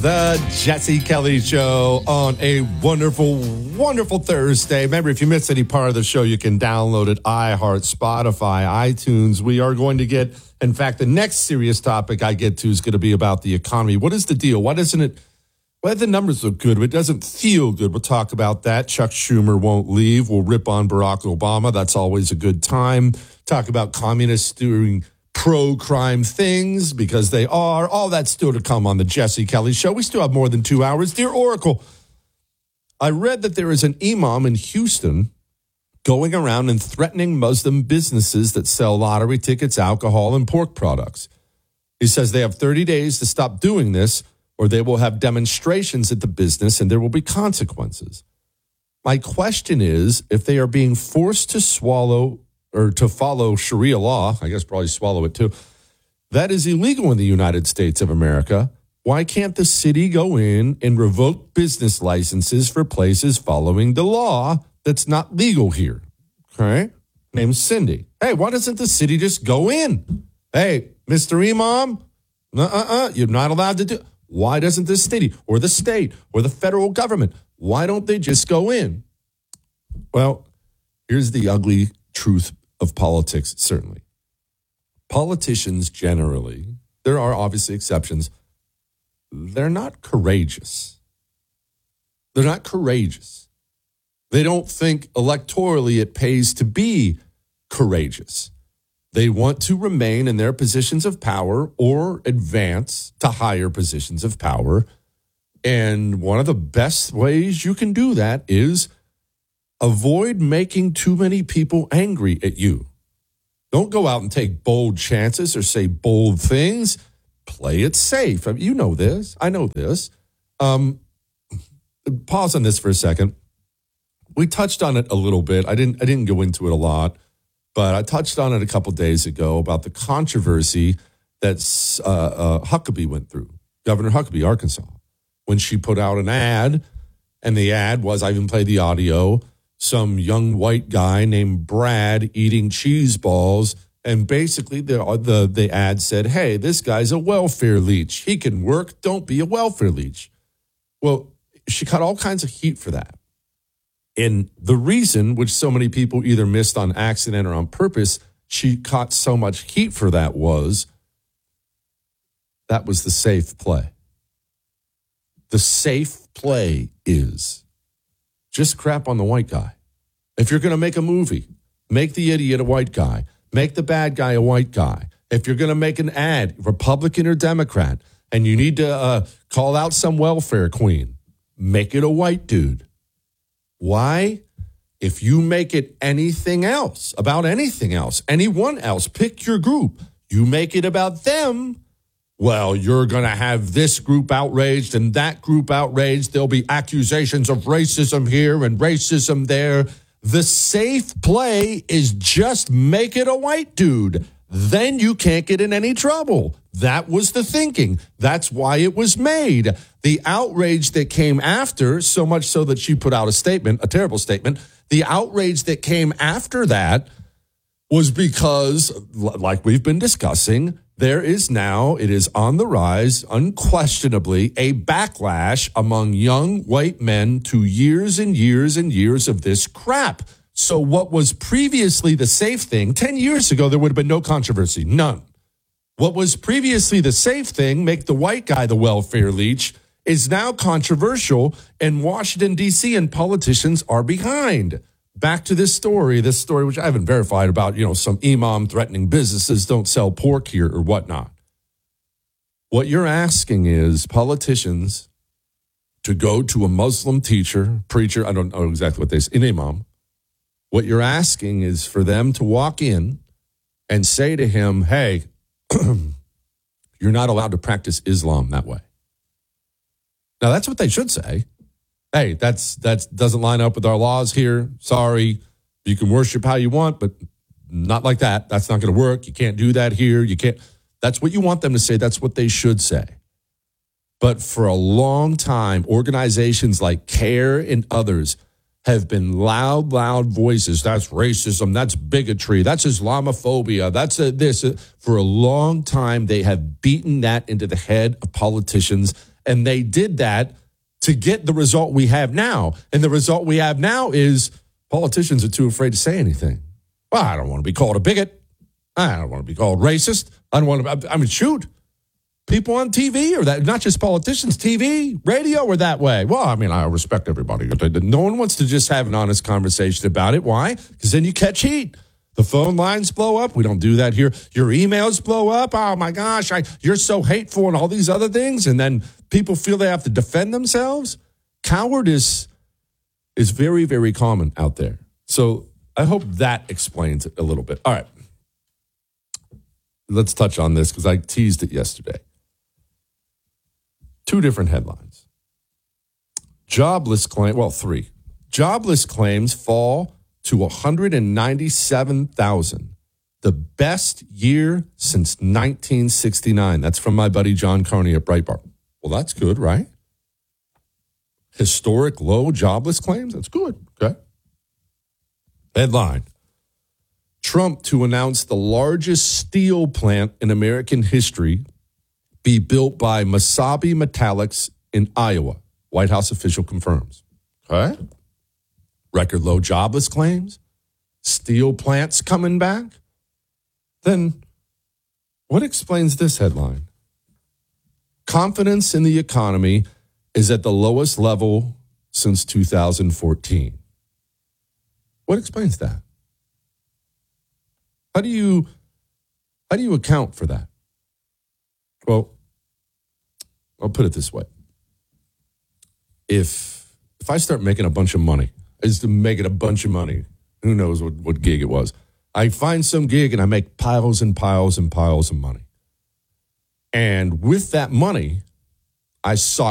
The Jesse Kelly Show on a wonderful, wonderful Thursday. Remember, if you missed any part of the show, you can download it, iHeart, Spotify, iTunes. We are going to get, in fact, the next serious topic I get to is going to be about the economy. What is the deal? Why the numbers look good, but it doesn't feel good? We'll talk about that. Chuck Schumer won't leave. We'll rip on Barack Obama. That's always a good time. Talk about communists doing pro-crime things, because they are. All that's still to come on the Jesse Kelly Show. We still have more than 2 hours. Dear Oracle, I read that there is an imam in Houston going around and threatening Muslim businesses that sell lottery tickets, alcohol, and pork products. He says they have 30 days to stop doing this, or they will have demonstrations at the business and there will be consequences. My question is, if they are being forced to swallow or to follow Sharia law, I guess probably swallow it too, that is illegal in the United States of America. Why can't the city go in and revoke business licenses for places following the law that's not legal here? Okay? Name's Cindy. Hey, why doesn't the city just go in? Hey, Mr. Imam, you're not allowed to do. Why doesn't the city or the state or the federal government, why don't they just go in? Well, here's the ugly truth of politics, certainly. Politicians generally, there are obviously exceptions, they're not courageous. They're not courageous. They don't think electorally it pays to be courageous. They want to remain in their positions of power or advance to higher positions of power. And one of the best ways you can do that is avoid making too many people angry at you. Don't go out and take bold chances or say bold things. Play it safe. I mean, you know this. I know this. Pause on this for a second. We touched on it a little bit. I didn't go into it a lot, but I touched on it a couple days ago about the controversy that Huckabee went through, Governor Huckabee, Arkansas, when she put out an ad, and the ad was, I even played the audio, some young white guy named Brad eating cheese balls. And basically the ad said, hey, this guy's a welfare leech. He can work. Don't be a welfare leech. Well, she caught all kinds of heat for that. And the reason, which so many people either missed on accident or on purpose, she caught so much heat for that was the safe play. The safe play is just crap on the white guy. If you're going to make a movie, make the idiot a white guy. Make the bad guy a white guy. If you're going to make an ad, Republican or Democrat, and you need to call out some welfare queen, make it a white dude. Why? If you make it anything else, about anything else, anyone else, pick your group, you make it about them, well, you're going to have this group outraged and that group outraged. There'll be accusations of racism here and racism there. The safe play is just make it a white dude. Then you can't get in any trouble. That was the thinking. That's why it was made. The outrage that came after, so much so that she put out a statement, a terrible statement, the outrage that came after that was because, like we've been discussing, there is now, it is on the rise, unquestionably, a backlash among young white men to years and years and years of this crap. So what was previously the safe thing, 10 years ago, there would have been no controversy, none. What was previously the safe thing, make the white guy the welfare leech, is now controversial, and Washington, D.C. and politicians are behind. Back to this story which I haven't verified about, some imam threatening businesses don't sell pork here or whatnot. What you're asking is politicians to go to a Muslim preacher, I don't know exactly what they say, an imam. What you're asking is for them to walk in and say to him, hey, you're not allowed to practice Islam that way. Now, that's what they should say. Hey, that doesn't line up with our laws here. Sorry, you can worship how you want, but not like that. That's not going to work. You can't do that here. You can't. That's what you want them to say. That's what they should say. But for a long time, organizations like CARE and others have been loud voices. That's racism. That's bigotry. That's Islamophobia. That's this. For a long time, they have beaten that into the head of politicians And they did that to get the result we have now. And the result we have now is politicians are too afraid to say anything. Well, I don't want to be called a bigot. I don't want to be called racist. I don't want to, shoot. People on TV are that, not just politicians, TV, radio are that way. Well, I respect everybody. No one wants to just have an honest conversation about it. Why? Because then you catch heat. The phone lines blow up. We don't do that here. Your emails blow up. Oh, my gosh, you're so hateful and all these other things. And then people feel they have to defend themselves. Cowardice is very, very common out there. So I hope that explains it a little bit. All right. Let's touch on this because I teased it yesterday. 2 different headlines. Three. Jobless claims fall to 197,000, the best year since 1969. That's from my buddy John Carney at Breitbart. Well, that's good, right? Historic low jobless claims? That's good, okay? Headline. Trump to announce the largest steel plant in American history be built by Mesabi Metallics in Iowa. White House official confirms. Okay. Record low jobless claims. Steel plants coming back. Then what explains this headline? Confidence in the economy is at the lowest level since 2014. What explains that? How do you account for that? Well, I'll put it this way. If I start making a bunch of money, I used to making a bunch of money. Who knows what gig it was. I find some gig and I make piles and piles and piles of money. And with that money, I saw